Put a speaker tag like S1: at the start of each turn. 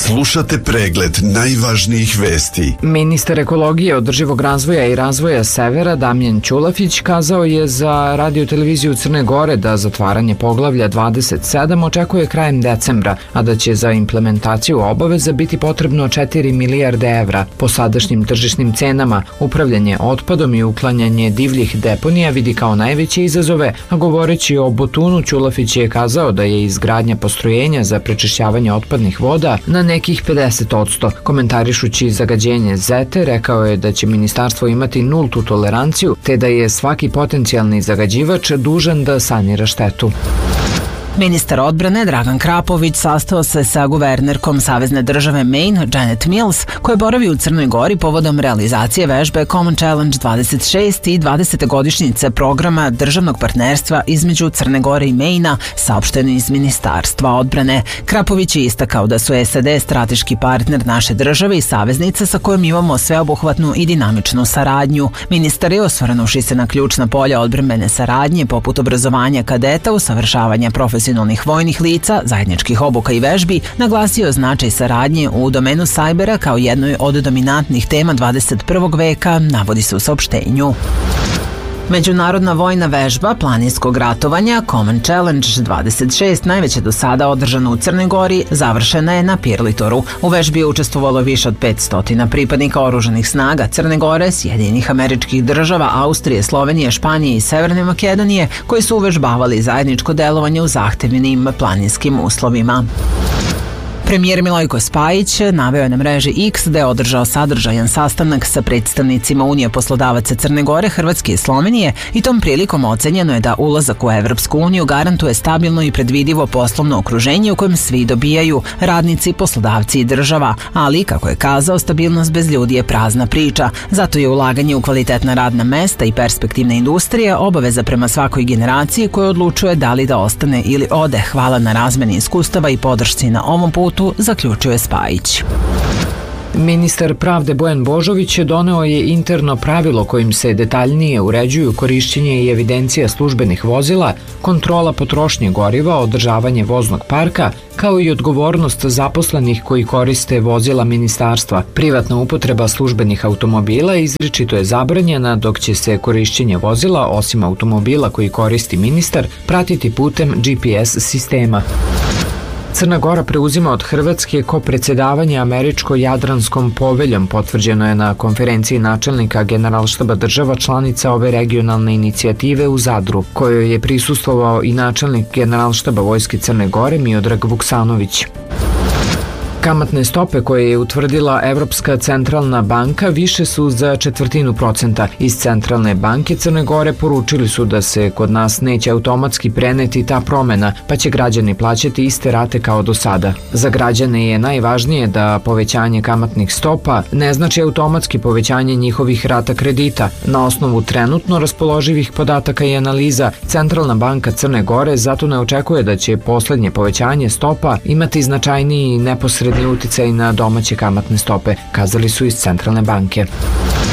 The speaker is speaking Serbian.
S1: Slušate pregled najvažnijih vesti.
S2: Ministar ekologije, održivog razvoja i razvoja Severa Damjan Ćulafić kazao je za radio-televiziju Crne Gore da zatvaranje poglavlja 27 očekuje krajem decembra, a da će za implementaciju obaveza biti potrebno 4 milijarde evra. Po sadašnjim tržišnim cenama, upravljanje otpadom i uklanjanje divljih deponija vidi kao najveće izazove, a govoreći o Botunu, Ćulafić je kazao da je izgradnja postrojenja za prečišćavanje otpadnih voda na nekih 50%. Komentarišući zagađenje Zete, rekao je da će ministarstvo imati nultu toleranciju, te da je svaki potencijalni zagađivač dužan da sanira štetu.
S3: Ministar odbrane Dragan Krapović sastao se sa guvernerkom Savezne države Maine Janet Mills, koja boravi u Crnoj Gori povodom realizacije vežbe Common Challenge 26 i 20. godišnjice programa državnog partnerstva između Crne Gore i Maina, saopšteno iz Ministarstva odbrane. Krapović je istakao da su SAD strateški partner naše države i saveznica sa kojom imamo sveobuhvatnu i dinamičnu saradnju. Ministar je, osvrnuši se na ključna polja odbrambene saradnje poput obrazovanja kadeta, usavršavanja profesionalnih vojnih lica, zajedničkih obuka i vežbi, naglasio značaj saradnje u domenu sajbera kao jednoj od dominantnih tema 21. veka, navodi se u saopštenju. Međunarodna vojna vežba planinskog ratovanja Common Challenge 26, najveća do sada održana u Crnoj Gori, završena je na Pirlitoru. U vežbi je učestvovalo više od 500 pripadnika oružanih snaga Crne Gore, Sjedinjenih Američkih Država, Austrije, Slovenije, Španije i Severne Makedonije, koji su uvežbavali zajedničko delovanje u zahtevnim planinskim uslovima. Premijer Milojko Spajić naveo je na mreži X da je održao sadržajan sastanak sa predstavnicima Unije poslodavaca Crne Gore, Hrvatske i Slovenije i tom prilikom ocenjeno je da ulazak u Evropsku uniju garantuje stabilno i predvidivo poslovno okruženje u kojem svi dobijaju, radnici, poslodavci i država, ali, kako je kazao, stabilnost bez ljudi je prazna priča. Zato je ulaganje u kvalitetna radna mesta i perspektivne industrije obaveza prema svakoj generaciji koja odlučuje da li da ostane ili ode. Hvala na razmeni iskustava i podršci na ovom putu, zaključuje Spajić.
S2: Ministar pravde Bojan Božović doneo je interno pravilo kojim se detaljnije uređuju korišćenje i evidencija službenih vozila, kontrola potrošnje goriva, održavanje voznog parka, kao i odgovornost zaposlenih koji koriste vozila ministarstva. Privatna upotreba službenih automobila izričito je zabranjena, dok će se korišćenje vozila, osim automobila koji koristi ministar, pratiti putem GPS sistema. Crna Gora preuzima od Hrvatske kopredsedavanje Američko-Jadranskom poveljom, potvrđeno je na konferenciji načelnika Generalštaba država članica ove regionalne inicijative u Zadru, kojoj je prisustvovao i načelnik Generalštaba Vojske Crne Gore Miodrag Vuksanović. Kamatne stope koje je utvrdila Evropska centralna banka više su za 0,25%. Iz Centralne banke Crne Gore poručili su da se kod nas neće automatski preneti ta promena, pa će građani plaćati iste rate kao do sada. Za građane je najvažnije da povećanje kamatnih stopa ne znači automatski povećanje njihovih rata kredita. Na osnovu trenutno raspoloživih podataka i analiza, Centralna banka Crne Gore zato ne očekuje da će poslednje povećanje stopa imati značajniji neposredni uticaj na domaće kamatne stope, kazali su iz Centralne banke.